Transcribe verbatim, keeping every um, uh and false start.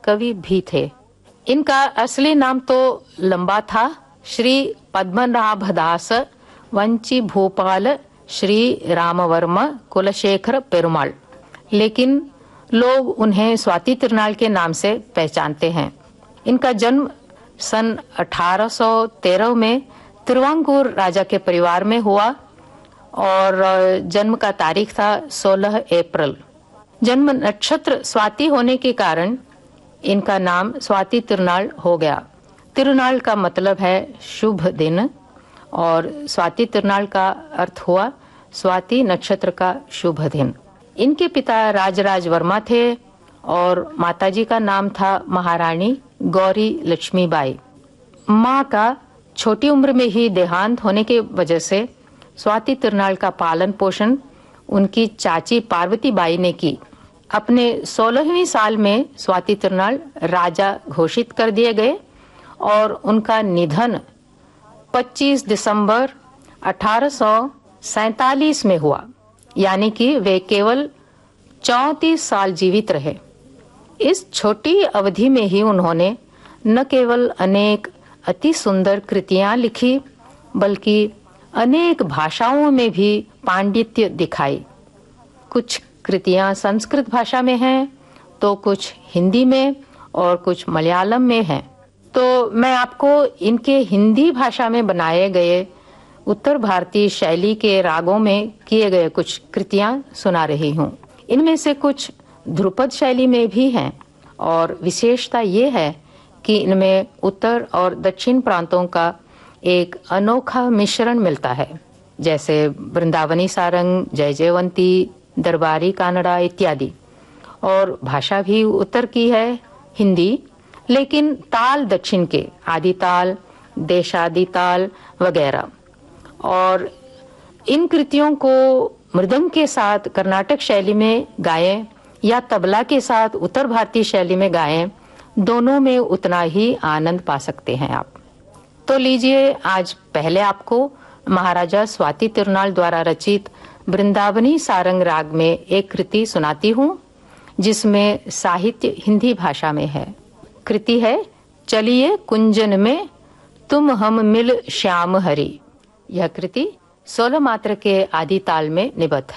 कवि भी थे। इनका असली नाम तो लंबा था, श्री पद्मनाभदास वंची भूपाल श्री रामवर्म कुलशेखर पेरुमाल, लेकिन लोग उन्हें स्वाति तिरुनाल के नाम से पहचानते हैं। इनका जन्म सन अठारह सौ तेरह में तिरुवांकूर राजा के परिवार में हुआ और जन्म का तारीख था सोलह अप्रैल। जन्म नक्षत्र स्वाति होने के कारण इनका नाम स्वाति तिरुनाल हो गया। तिरुनाल का मतलब है शुभ दिन और स्वाति तिरुनाल का अर्थ हुआ स्वाति नक्षत्र का शुभ दिन। इनके पिता राजराज वर्मा थे और माताजी का नाम था महारानी गौरी लक्ष्मीबाई। माँ का छोटी उम्र में ही देहांत होने के वजह से स्वाति तिरुनाल का पालन पोषण उनकी चाची पार्वती बाई ने की। अपने सोलहवीं साल में स्वाति तिरुनाल राजा घोषित कर दिए गए और उनका निधन पच्चीस दिसंबर अठारह सौ सैतालीस में हुआ, यानी कि वे केवल चौंतीस साल जीवित रहे। इस छोटी अवधि में ही उन्होंने न केवल अनेक अति सुंदर कृतियां लिखी, बल्कि अनेक भाषाओं में भी पांडित्य दिखाई। कुछ कृतियां संस्कृत भाषा में हैं, तो कुछ हिंदी में और कुछ मलयालम में हैं। तो मैं आपको इनके हिंदी भाषा में बनाए गए उत्तर भारतीय शैली के रागों में किए गए कुछ कृतियां सुना रही हूँ। इनमें से कुछ ध्रुपद शैली में भी हैं और विशेषता ये है कि इनमें उत्तर और दक्षिण प्रांतों का एक अनोखा मिश्रण मिलता है, जैसे वृंदावनी सारंग, जय जयवंती, दरबारी कानड़ा इत्यादि। और भाषा भी उत्तर की है हिंदी, लेकिन ताल दक्षिण के, आदि ताल, देशादि ताल वगैरह। और इन कृतियों को मृदंग के साथ कर्नाटक शैली में गाएं या तबला के साथ उत्तर भारतीय शैली में गाएं, दोनों में उतना ही आनंद पा सकते हैं आप। तो लीजिए, आज पहले आपको महाराजा स्वाति तिरुनाल द्वारा रचित वृंदावनी सारंग राग में एक कृति सुनाती हूँ, जिसमें साहित्य हिंदी भाषा में है। कृति है चलिए कुंजन में तुम हम मिल श्याम हरि। यह कृति सोलह मात्रा के आदि ताल में निबद्ध है।